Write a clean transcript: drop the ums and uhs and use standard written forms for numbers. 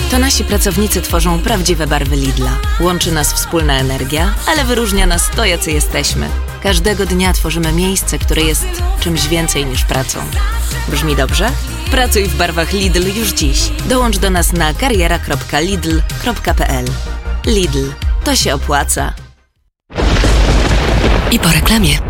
To nasi pracownicy tworzą prawdziwe barwy Lidla. Łączy nas wspólna energia, ale wyróżnia nas to, jacy jesteśmy. Każdego dnia tworzymy miejsce, które jest czymś więcej niż pracą. Brzmi dobrze? Pracuj w barwach Lidl już dziś. Dołącz do nas na kariera.lidl.pl. Lidl. To się opłaca. I po reklamie.